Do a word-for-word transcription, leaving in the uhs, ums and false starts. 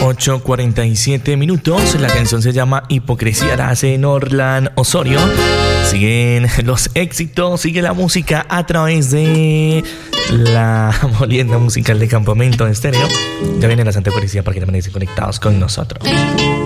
ocho cuarenta y siete minutos. La canción se llama Hipocresía, la hace Norlan Osorio. Siguen los éxitos, sigue la música a través de la molienda musical de Campamento Estéreo. Ya viene la Santa Policía para que permanecen conectados con nosotros.